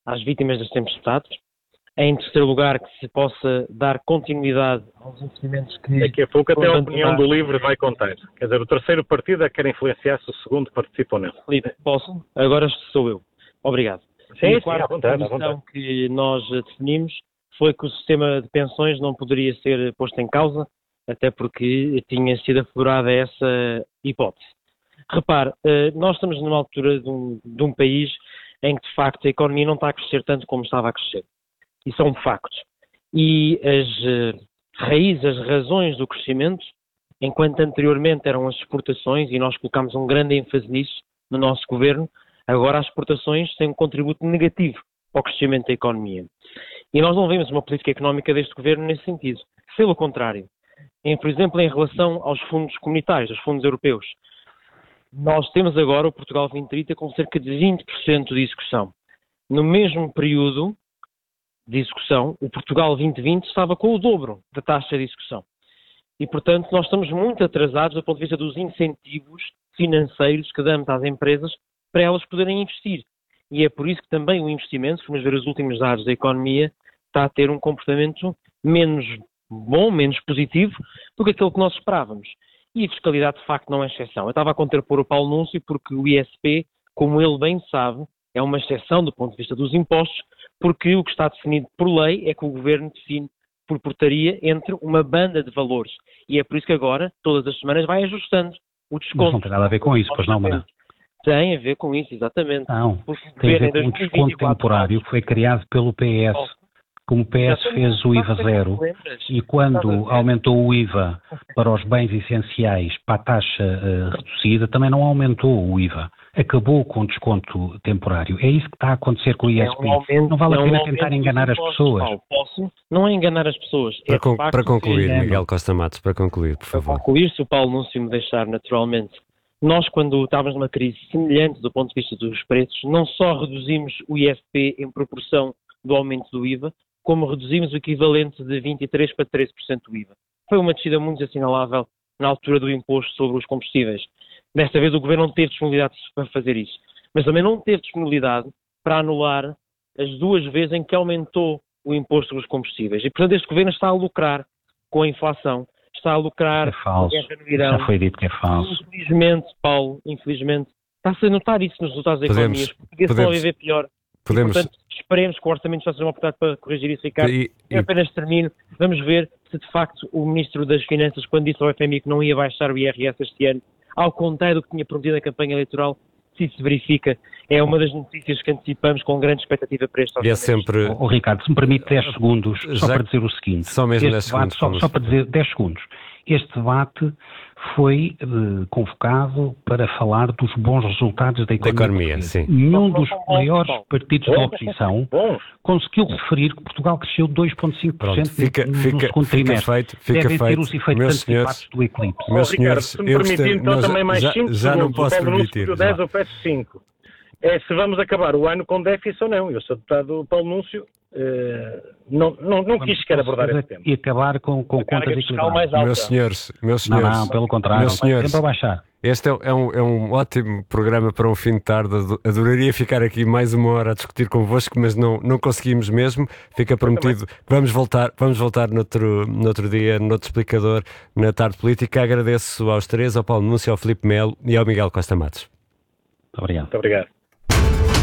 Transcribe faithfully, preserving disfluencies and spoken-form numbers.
às vítimas das tempestades. Em terceiro lugar, que se possa dar continuidade aos investimentos que... Daqui a pouco até a opinião do LIVRE vai contar. Quer dizer, o terceiro partido é que quer influenciar se o segundo participou nele. Filipe, posso? Agora sou eu. Obrigado. Sim, e a sim, quarta à vontade, à condição vontade. que nós definimos foi que o sistema de pensões não poderia ser posto em causa, até porque tinha sido aflorada essa hipótese. Repare, nós estamos numa altura de um, de um país em que, de facto, a economia não está a crescer tanto como estava a crescer. Isso é um facto. E as raízes, as razões do crescimento, enquanto anteriormente eram as exportações, e nós colocámos um grande ênfase nisso no nosso governo, agora as exportações têm um contributo negativo ao crescimento da economia. E nós não vemos uma política económica deste governo nesse sentido. Pelo contrário. Em, por exemplo, em relação aos fundos comunitários, aos fundos europeus, nós temos agora o Portugal vinte trinta com cerca de vinte por cento de execução. No mesmo período de execução, o Portugal vinte vinte estava com o dobro da taxa de execução. E, portanto, nós estamos muito atrasados do ponto de vista dos incentivos financeiros que damos às empresas para elas poderem investir. E é por isso que também o investimento, se formos ver os últimos dados da economia, está a ter um comportamento menos bom, menos positivo do que aquele que nós esperávamos. E a fiscalidade, de facto, não é exceção. Eu estava a contrapor o Paulo Núncio porque o I S P, como ele bem sabe, é uma exceção do ponto de vista dos impostos, porque o que está definido por lei é que o Governo define por portaria entre uma banda de valores. E é por isso que agora, todas as semanas, vai ajustando o desconto. Mas não tem nada a ver com isso, pois não, Manuel? Tem a ver com isso, exatamente. Não, tem a ver com o desconto temporário que foi criado pelo P S. Como o P S fez o I V A zero e quando aumentou o I V A para os bens essenciais para a taxa uh, reduzida, também não aumentou o I V A. Acabou com o desconto temporário. É isso que está a acontecer com o I S P. É um aumento, não vale a pena é um tentar enganar as pessoas. Paulo, posso? Não é enganar as pessoas. Para, é con facto, para concluir, é, Miguel Costa Matos, para concluir, por favor. Para concluir, se o Paulo Núncio me deixar naturalmente, nós quando estávamos numa crise semelhante do ponto de vista dos preços, não só reduzimos o I S P em proporção do aumento do I V A, como reduzimos o equivalente de vinte e três para treze por cento do I V A. Foi uma descida muito assinalável na altura do imposto sobre os combustíveis. Desta vez o Governo não teve disponibilidade para fazer isso, mas também não teve disponibilidade para anular as duas vezes em que aumentou o imposto sobre os combustíveis. E, portanto, este Governo está a lucrar com a inflação, está a lucrar é falso. com a guerra no Irão. Já foi dito que é falso. Infelizmente, Paulo, infelizmente, está-se a notar isso nos resultados da economia. Os portugueses estão a viver pior. Podemos... E, portanto, esperemos que o Orçamento esteja uma oportunidade para corrigir isso, Ricardo. E, e... Eu apenas termino. Vamos ver se, de facto, o Ministro das Finanças, quando disse ao F M I que não ia baixar o I R S este ano, ao contrário do que tinha prometido na campanha eleitoral, se isso se verifica, é uma das notícias que antecipamos com grande expectativa para este orçamento. E é sempre... Oh, Ricardo, se me permite dez segundos, só Já... para dizer o seguinte. Só mesmo dez debate, segundos. Só, só para dizer dez segundos. Este debate foi uh, convocado para falar dos bons resultados da economia. Da economia, sim. Nenhum dos maiores partidos da oposição conseguiu referir que Portugal cresceu dois vírgula cinco por cento fica, no fica, segundo fica trimestre. Feito, fica Devem feito. ter os efeitos Meus antecipados senhores, do eclipse. Meus oh, Ricardo, senhores, se me permitir, então já, também mais já, cinco já segundos. não posso permitir. O Paulo Núncio dez, eu peço cinco. É se vamos acabar o ano com déficit ou não. Eu sou deputado Paulo Núncio. Uh, não, não, não quis sequer abordar esse tema. E acabar com, com contas equilibradas. Meus senhores, meus senhores. Não, não, pelo contrário. Meus senhores, sempre a baixar. Este é, é, um, é um ótimo programa para um fim de tarde. Adoraria ficar aqui mais uma hora a discutir convosco, mas não, não conseguimos mesmo. Fica prometido. Vamos voltar, vamos voltar noutro, noutro dia, noutro explicador, na tarde política. Agradeço aos três, ao Paulo Núncio, ao Filipe Melo e ao Miguel Costa Matos. Muito obrigado. Muito obrigado.